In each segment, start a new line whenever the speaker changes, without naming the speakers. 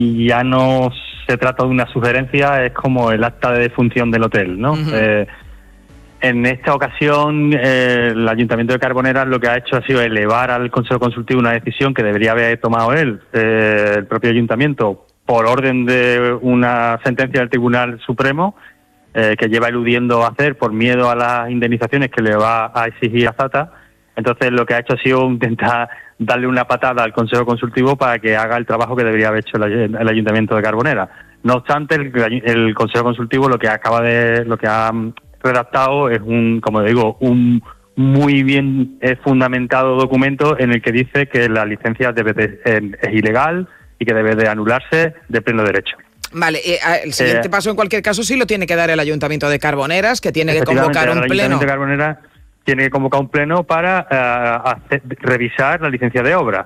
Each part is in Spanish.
ya no se trata de una sugerencia, es como el acta de defunción del hotel, ¿no?
Uh-huh.
En esta ocasión, el Ayuntamiento de Carboneras lo que ha hecho ha sido elevar al Consejo Consultivo una decisión que debería haber tomado él, el propio Ayuntamiento, por orden de una sentencia del Tribunal Supremo, que lleva eludiendo hacer por miedo a las indemnizaciones que le va a exigir Azata. Entonces lo que ha hecho ha sido intentar darle una patada al Consejo Consultivo para que haga el trabajo que debería haber hecho el Ayuntamiento de Carboneras. No obstante, el Consejo Consultivo lo que ha redactado es un muy bien fundamentado documento en el que dice que la licencia es ilegal y que debe de anularse de pleno derecho.
Vale, el siguiente paso en cualquier caso sí lo tiene que dar el Ayuntamiento de Carboneras, que tiene que convocar un pleno.
El Ayuntamiento de Carboneras tiene que convocar un pleno para revisar la licencia de obra.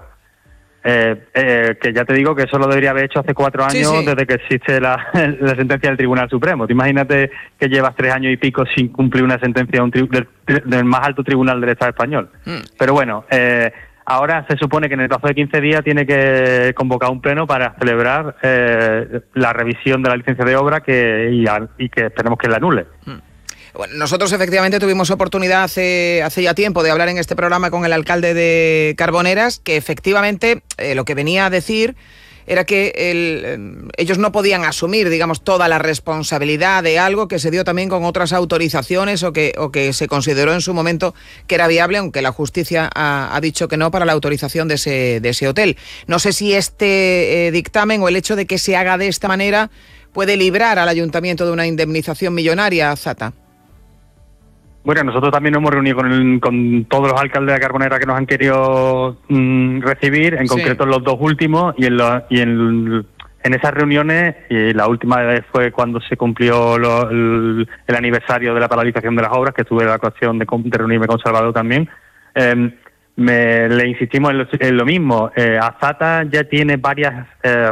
Que ya te digo que eso lo debería haber hecho hace 4 años, sí. Desde que existe la sentencia del Tribunal Supremo. Te imagínate que llevas 3 años y pico sin cumplir una sentencia del más alto tribunal del Estado español. Pero bueno, ahora se supone que en el plazo de 15 días tiene que convocar un pleno para celebrar la revisión de la licencia de obra y que esperemos que la anule.
Bueno, nosotros efectivamente tuvimos oportunidad hace ya tiempo de hablar en este programa con el alcalde de Carboneras, que efectivamente lo que venía a decir era que ellos no podían asumir, digamos, toda la responsabilidad de algo que se dio también con otras autorizaciones o que se consideró en su momento que era viable, aunque la justicia ha dicho que no para la autorización de ese hotel. No sé si este dictamen o el hecho de que se haga de esta manera puede librar al ayuntamiento de una indemnización millonaria, Zata.
Bueno, nosotros también nos hemos reunido con todos los alcaldes de Carboneras que nos han querido recibir, en concreto los 2 últimos, y en esas reuniones, y la última vez fue cuando se cumplió el aniversario de la paralización de las obras, que tuve la ocasión de reunirme con Salvador también, le insistimos en lo mismo. Azata ya tiene varias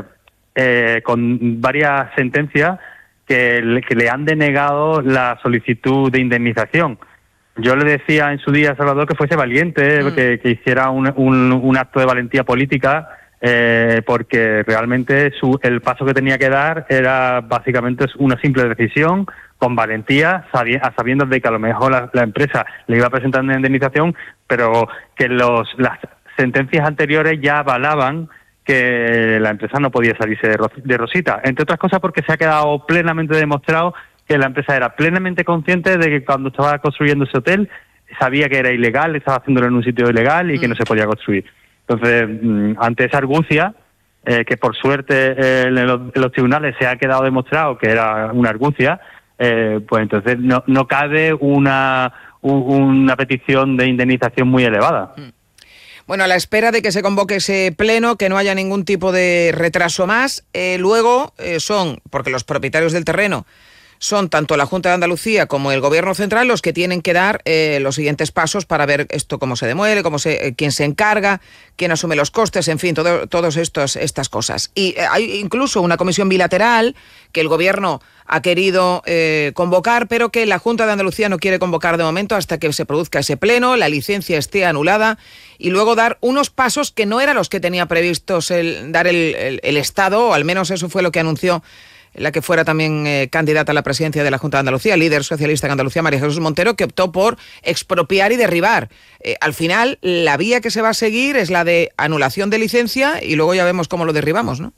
sentencias que le han denegado la solicitud de indemnización. Yo le decía en su día a Salvador que fuese valiente, que hiciera un acto de valentía política, porque realmente el paso que tenía que dar era básicamente una simple decisión, con valentía, sabiendo de que a lo mejor la empresa le iba a presentar una indemnización, pero que las sentencias anteriores ya avalaban que la empresa no podía salirse de rosita, entre otras cosas porque se ha quedado plenamente demostrado que la empresa era plenamente consciente de que cuando estaba construyendo ese hotel sabía que era ilegal, estaba haciéndolo en un sitio ilegal y que no se podía construir. Entonces, ante esa argucia, que por suerte en los tribunales se ha quedado demostrado que era una argucia, pues entonces no cabe una petición de indemnización muy elevada.
Bueno, a la espera de que se convoque ese pleno, que no haya ningún tipo de retraso más. Luego porque los propietarios del terreno son tanto la Junta de Andalucía como el Gobierno Central los que tienen que dar los siguientes pasos para ver esto cómo se demuele, quién se encarga, quién asume los costes, en fin, todas estas cosas. Y hay incluso una comisión bilateral que el Gobierno ha querido convocar, pero que la Junta de Andalucía no quiere convocar de momento hasta que se produzca ese pleno, la licencia esté anulada y luego dar unos pasos que no eran los que tenía previstos dar el Estado, o al menos eso fue lo que anunció la que fuera también candidata a la presidencia de la Junta de Andalucía, líder socialista en Andalucía, María Jesús Montero, que optó por expropiar y derribar. Al final, la vía que se va a seguir es la de anulación de licencia y luego ya vemos cómo lo derribamos, ¿no?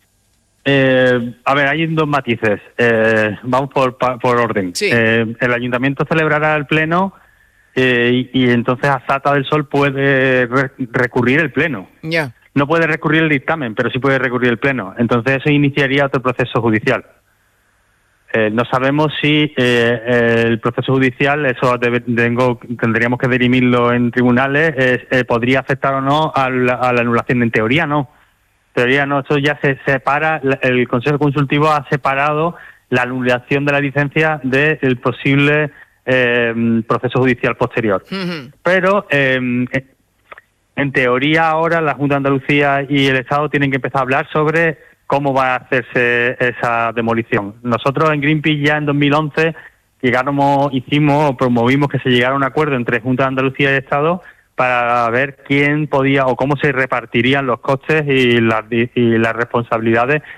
A ver, hay 2 matices. Vamos por orden.
Sí.
El Ayuntamiento celebrará el pleno y entonces Azata del Sol puede recurrir el pleno.
Ya.
No puede recurrir el dictamen, pero sí puede recurrir el pleno. Entonces eso iniciaría otro proceso judicial. No sabemos si el proceso judicial, eso tendríamos que dirimirlo en tribunales, podría afectar o no a la anulación. En teoría no. Esto ya se separa, el Consejo Consultivo ha separado la anulación de la licencia del posible proceso judicial posterior. Uh-huh. Pero en teoría ahora la Junta de Andalucía y el Estado tienen que empezar a hablar sobre cómo va a hacerse esa demolición. Nosotros en Greenpeace ya en 2011 promovimos que se llegara a un acuerdo entre Junta de Andalucía y Estado para ver quién podía o cómo se repartirían los costes y las responsabilidades